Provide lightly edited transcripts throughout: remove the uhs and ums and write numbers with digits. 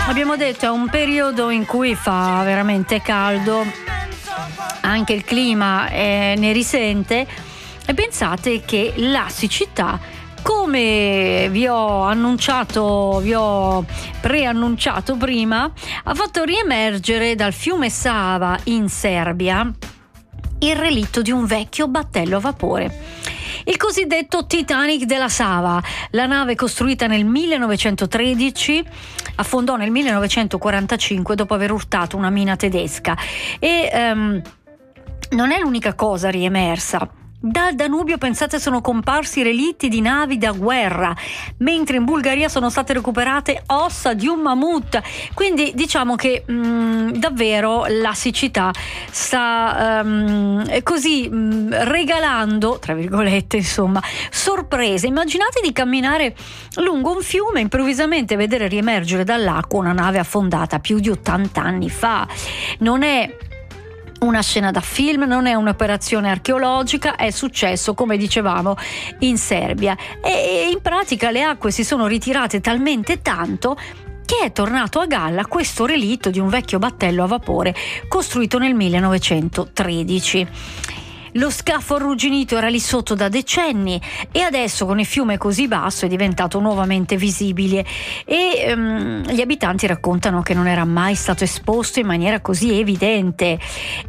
abbiamo detto, è un periodo in cui fa veramente caldo, anche il clima ne risente, e pensate che la siccità, come vi ho preannunciato prima, ha fatto riemergere dal fiume Sava in Serbia il relitto di un vecchio battello a vapore. Il cosiddetto Titanic della Sava, la nave costruita nel 1913, affondò nel 1945 dopo aver urtato una mina tedesca, e non è l'unica cosa riemersa. Dal Danubio, pensate, sono comparsi relitti di navi da guerra, mentre in Bulgaria sono state recuperate ossa di un mammut. Quindi diciamo che davvero la siccità sta regalando, tra virgolette, insomma, sorprese. Immaginate di camminare lungo un fiume e improvvisamente vedere riemergere dall'acqua una nave affondata più di 80 anni fa. Non è una scena da film, non è un'operazione archeologica, è successo, come dicevamo, in Serbia, e in pratica le acque si sono ritirate talmente tanto che è tornato a galla questo relitto di un vecchio battello a vapore costruito nel 1913. Lo scafo arrugginito era lì sotto da decenni e adesso, con il fiume così basso, è diventato nuovamente visibile, e gli abitanti raccontano che non era mai stato esposto in maniera così evidente.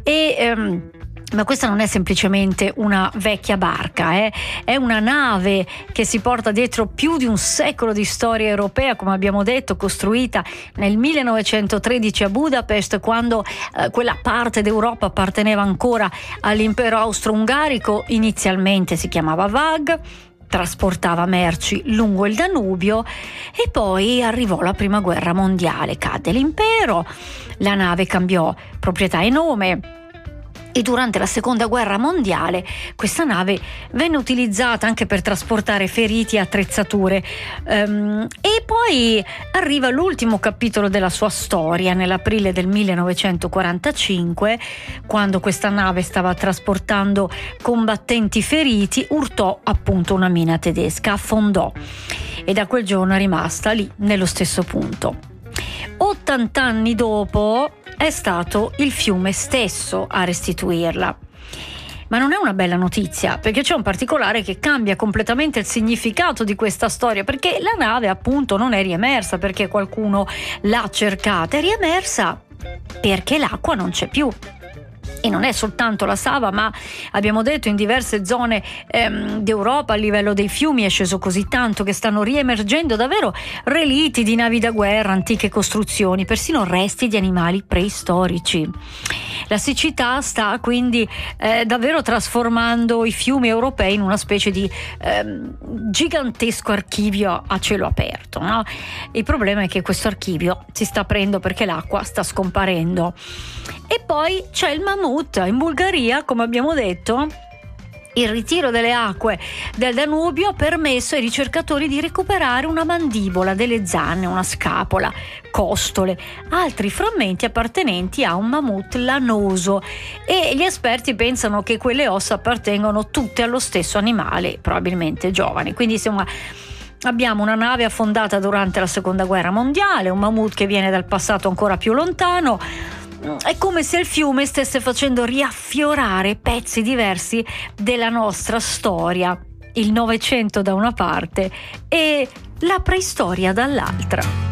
Ma questa non è semplicemente una vecchia barca, è una nave che si porta dietro più di un secolo di storia europea, come abbiamo detto, costruita nel 1913 a Budapest, quando quella parte d'Europa apparteneva ancora all'impero austro-ungarico. Inizialmente si chiamava Vag, trasportava merci lungo il Danubio, e poi arrivò la prima guerra mondiale, cadde l'impero, la nave cambiò proprietà e nome, e durante la seconda guerra mondiale questa nave venne utilizzata anche per trasportare feriti e attrezzature, e poi arriva l'ultimo capitolo della sua storia. Nell'aprile del 1945, quando questa nave stava trasportando combattenti feriti, urtò appunto una mina tedesca, affondò, e da quel giorno è rimasta lì nello stesso punto. 80 anni dopo è stato il fiume stesso a restituirla. Ma non è una bella notizia, perché c'è un particolare che cambia completamente il significato di questa storia, perché la nave appunto non è riemersa perché qualcuno l'ha cercata, è riemersa perché l'acqua non c'è più. E non è soltanto la Sava, ma abbiamo detto in diverse zone d'Europa il livello dei fiumi è sceso così tanto che stanno riemergendo davvero relitti di navi da guerra, antiche costruzioni, persino resti di animali preistorici. La siccità sta quindi davvero trasformando i fiumi europei in una specie di gigantesco archivio a cielo aperto, no? Il problema è che questo archivio si sta aprendo perché l'acqua sta scomparendo. E poi c'è il mammut in Bulgaria, come abbiamo detto. Il ritiro delle acque del Danubio ha permesso ai ricercatori di recuperare una mandibola, delle zanne, una scapola, costole, altri frammenti appartenenti a un mammut lanoso, e gli esperti pensano che quelle ossa appartengono tutte allo stesso animale, probabilmente giovane. Quindi insomma abbiamo una nave affondata durante la seconda guerra mondiale, un mammut che viene dal passato ancora più lontano. È come se il fiume stesse facendo riaffiorare pezzi diversi della nostra storia, il Novecento da una parte e la preistoria dall'altra.